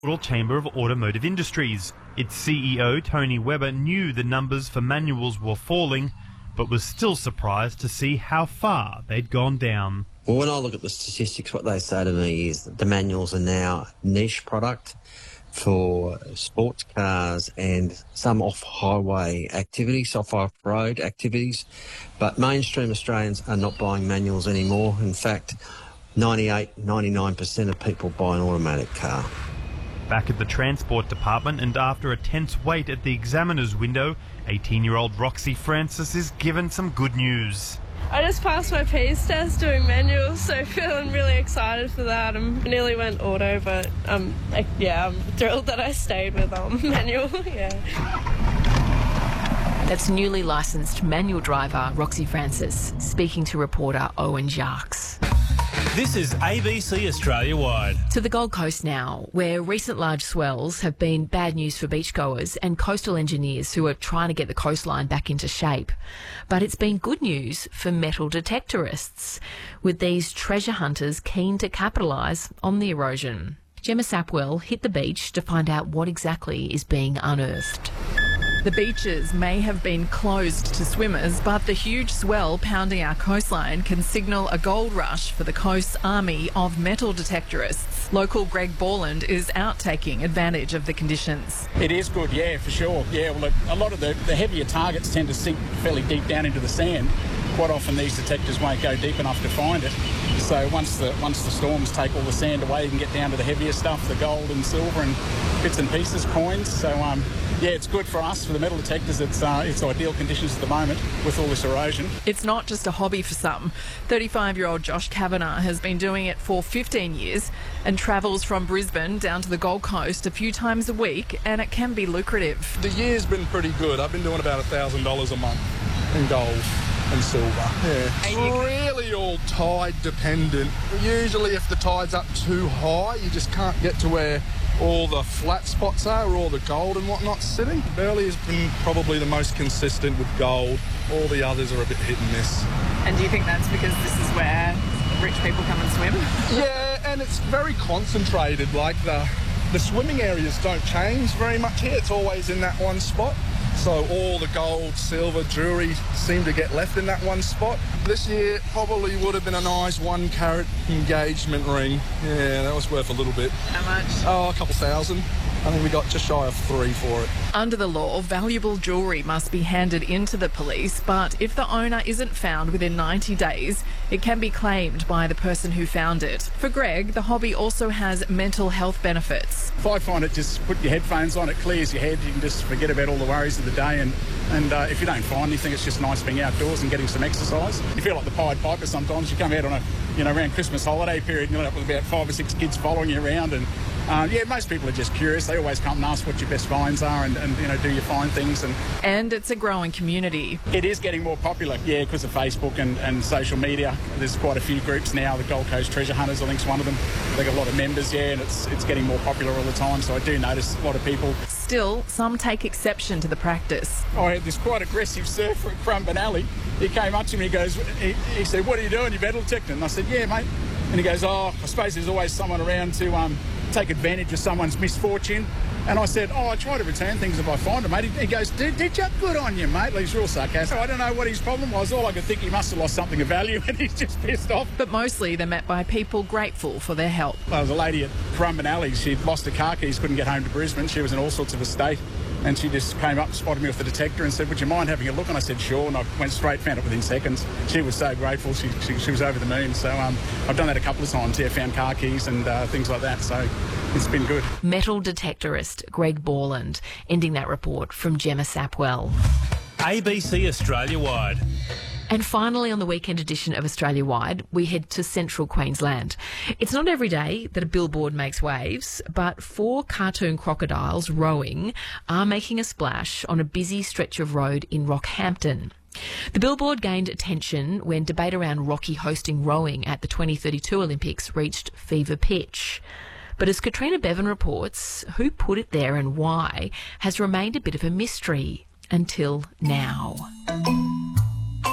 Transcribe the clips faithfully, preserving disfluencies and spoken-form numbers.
Chamber of Automotive Industries. Its C E O, Tony Webber, knew the numbers for manuals were falling, but was still surprised to see how far they'd gone down. Well, when I look at the statistics, what they say to me is that the manuals are now a niche product for sports cars and some off-highway activities, off-road activities. But mainstream Australians are not buying manuals anymore. In fact, ninety-eight, ninety-nine percent of people buy an automatic car. Back at the Transport Department, and after a tense wait at the examiner's window, eighteen-year-old Roxy Francis is given some good news. I just passed my P E S test doing manuals, so feeling really excited for that. I nearly went auto, but um, like, yeah, I'm thrilled that I stayed with um, manual. Yeah. That's newly licensed manual driver Roxy Francis speaking to reporter Owen Jacques. This is A B C Australia Wide. To the Gold Coast now, where recent large swells have been bad news for beachgoers and coastal engineers who are trying to get the coastline back into shape. But it's been good news for metal detectorists, with these treasure hunters keen to capitalise on the erosion. Gemma Sapwell hit the beach to find out what exactly is being unearthed. The beaches may have been closed to swimmers, but the huge swell pounding our coastline can signal a gold rush for the coast's army of metal detectorists. Local Greg Borland is out taking advantage of the conditions. It is good, yeah, for sure. Yeah, well, a lot of the, the heavier targets tend to sink fairly deep down into the sand. Quite often these detectors won't go deep enough to find it. So once the once the storms take all the sand away, you can get down to the heavier stuff, the gold and silver and bits and pieces, coins. So um, yeah, it's good for us, for the metal detectors. It's uh, it's ideal conditions at the moment with all this erosion. It's not just a hobby for some. thirty-five-year-old Josh Kavanagh has been doing it for fifteen years and travels from Brisbane down to the Gold Coast a few times a week, and it can be lucrative. The year's been pretty good. I've been doing about one thousand dollars a month in gold and silver. Yeah. It's really all tide dependent. Usually if the tide's up too high, you just can't get to where all the flat spots are, or all the gold and whatnot's sitting. Burleigh has been probably the most consistent with gold. All the others are a bit hit and miss. And do you think that's because this is where rich people come and swim? Yeah, and it's very concentrated. Like the, the swimming areas don't change very much here. It's always in that one spot. So all the gold, silver, jewellery seem to get left in that one spot. This year probably would have been a nice one carat engagement ring. Yeah, that was worth a little bit. How much? Oh, a couple thousand. I think we got just shy of three for it. Under the law, valuable jewellery must be handed in to the police, but if the owner isn't found within ninety days, it can be claimed by the person who found it. For Greg, the hobby also has mental health benefits. If I find it, just put your headphones on, it clears your head, you can just forget about all the worries of the day, and, and uh, if you don't find anything, it's just nice being outdoors and getting some exercise. You feel like the Pied Piper sometimes. You come out on a, you know, around Christmas holiday period and you end up with about five or six kids following you around, and Uh, yeah, most people are just curious. They always come and ask what your best finds are, and, and you know, do you find things? And and it's a growing community. It is getting more popular, yeah, because of Facebook and, and social media. There's quite a few groups now. The Gold Coast Treasure Hunters, I think, is one of them. They got a lot of members, yeah, and it's it's getting more popular all the time. So I do notice a lot of people. Still, some take exception to the practice. I had this quite aggressive surfer at Currumbin Alley. He came up to me, he goes, he, he said, "What are you doing? You're metal detecting?" And I said, "Yeah, mate." And he goes, "Oh, I suppose there's always someone around to um, take advantage of someone's misfortune." And I said, "Oh, I try to return things if I find them, mate." He goes, "Did, did you? Good on you, mate." He's real sarcastic. I don't know what his problem was. All I could think, he must have lost something of value and he's just pissed off. But mostly they're met by people grateful for their help. There was a lady at Currumbin Alley. She'd lost her car keys, couldn't get home to Brisbane. She was in all sorts of a state. And she just came up, spotted me with the detector and said, "Would you mind having a look?" And I said, "Sure." And I went straight, found it within seconds. She was so grateful. She, she, she was over the moon. So um, I've done that a couple of times, yeah, found car keys and uh, things like that. So it's been good. Metal detectorist Greg Borland, ending that report from Gemma Sapwell. A B C Australia Wide. And finally, on the weekend edition of Australia Wide, we head to central Queensland. It's not every day that a billboard makes waves, but four cartoon crocodiles rowing are making a splash on a busy stretch of road in Rockhampton. The billboard gained attention when debate around Rocky hosting rowing at the twenty thirty-two Olympics reached fever pitch. But as Katrina Bevan reports, who put it there and why has remained a bit of a mystery until now.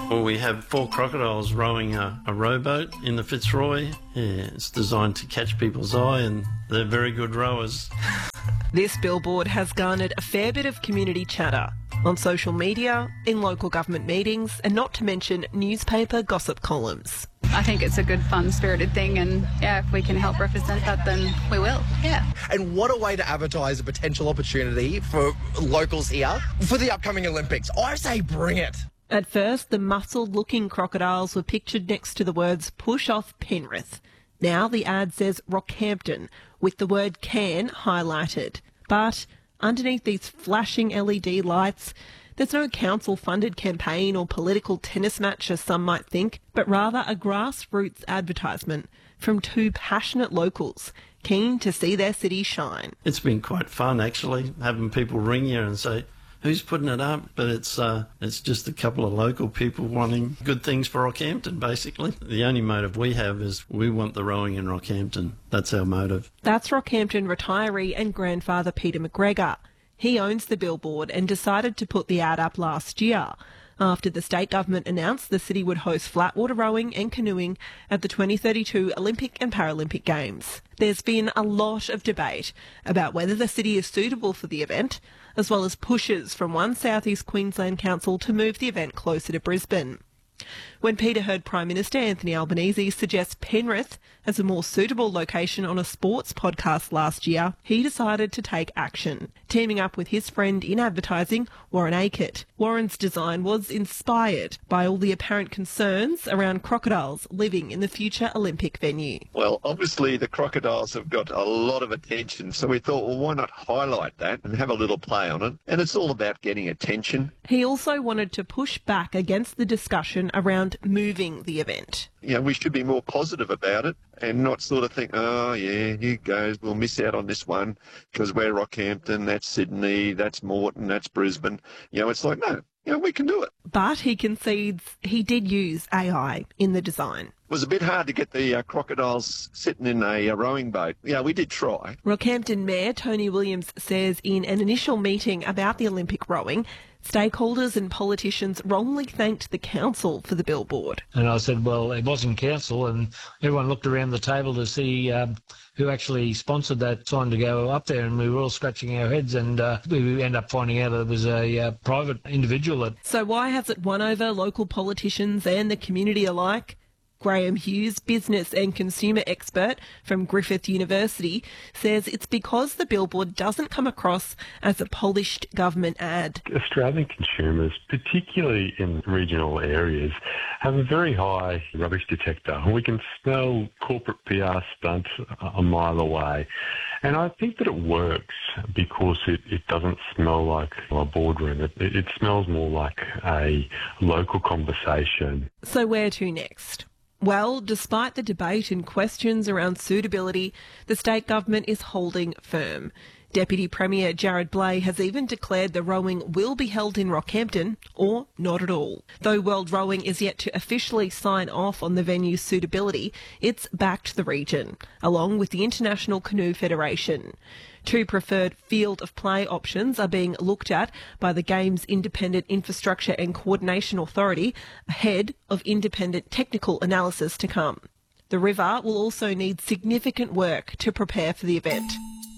Well, we have four crocodiles rowing a, a rowboat in the Fitzroy. Yeah, it's designed to catch people's eye, and they're very good rowers. This billboard has garnered a fair bit of community chatter on social media, in local government meetings, and not to mention newspaper gossip columns. I think it's a good, fun-spirited thing, and yeah, if we can help represent that, then we will, yeah. And what a way to advertise a potential opportunity for locals here for the upcoming Olympics. I say bring it. At first, the muscled-looking crocodiles were pictured next to the words "Push off Penrith." Now the ad says Rockhampton, with the word "can" highlighted. But underneath these flashing L E D lights, there's no council-funded campaign or political tennis match, as some might think, but rather a grassroots advertisement from two passionate locals keen to see their city shine. It's been quite fun, actually, having people ring you and say, who's putting it up? But it's uh, it's just a couple of local people wanting good things for Rockhampton, basically. The only motive we have is we want the rowing in Rockhampton. That's our motive. That's Rockhampton retiree and grandfather Peter McGregor. He owns the billboard and decided to put the ad up last year after the state government announced the city would host flatwater rowing and canoeing at the twenty thirty-two Olympic and Paralympic Games. There's been a lot of debate about whether the city is suitable for the event, as well as pushes from one South East Queensland council to move the event closer to Brisbane. When Peter heard Prime Minister Anthony Albanese suggest Penrith as a more suitable location on a sports podcast last year, he decided to take action, teaming up with his friend in advertising, Warren Akert. Warren's design was inspired by all the apparent concerns around crocodiles living in the future Olympic venue. Well, obviously the crocodiles have got a lot of attention, so we thought, well, why not highlight that and have a little play on it? And it's all about getting attention. He also wanted to push back against the discussion around moving the event. You know, we should be more positive about it and not sort of think, oh, yeah, here goes, we'll miss out on this one because we're Rockhampton, that's Sydney, that's Moreton, that's Brisbane. You know, it's like, no, you know, we can do it. But he concedes he did use A I in the design. It was a bit hard to get the uh, crocodiles sitting in a, a rowing boat. Yeah, we did try. Rockhampton Mayor Tony Williams says in an initial meeting about the Olympic rowing, stakeholders and politicians wrongly thanked the council for the billboard. And I said, well, it wasn't council, and everyone looked around the table to see um, who actually sponsored that sign to go up there, and we were all scratching our heads, and uh, we ended up finding out that it was a uh, private individual. That... So why has it won over local politicians and the community alike? Graham Hughes, business and consumer expert from Griffith University, says it's because the billboard doesn't come across as a polished government ad. Australian consumers, particularly in regional areas, have a very high rubbish detector. We can smell corporate P R stunts a mile away. And I think that it works because it, it doesn't smell like a boardroom. It, it, it smells more like a local conversation. So where to next? Well, despite the debate and questions around suitability, the state government is holding firm. Deputy Premier Jared Blay has even declared the rowing will be held in Rockhampton, or not at all. Though World Rowing is yet to officially sign off on the venue's suitability, it's backed the region, along with the International Canoe Federation. Two preferred field of play options are being looked at by the Games Independent Infrastructure and Coordination Authority, ahead of independent technical analysis to come. The river will also need significant work to prepare for the event.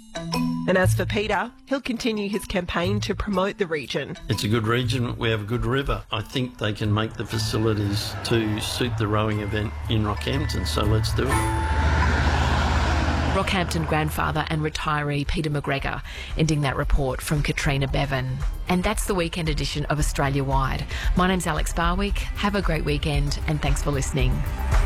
And as for Peter, he'll continue his campaign to promote the region. It's a good region, we have a good river. I think they can make the facilities to suit the rowing event in Rockhampton, so let's do it. Rockhampton grandfather and retiree Peter McGregor, ending that report from Katrina Bevan. And that's the weekend edition of Australia Wide. My name's Alex Barwick. Have a great weekend and thanks for listening.